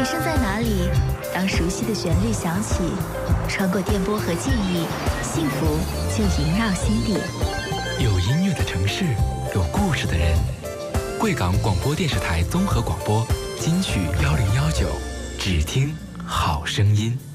身在哪里？当熟悉的旋律响起，穿过电波和记忆，幸福就萦绕心底。 有音乐的城市，有故事的人。贵港广播电视台综合广播金曲1019，只听好声音。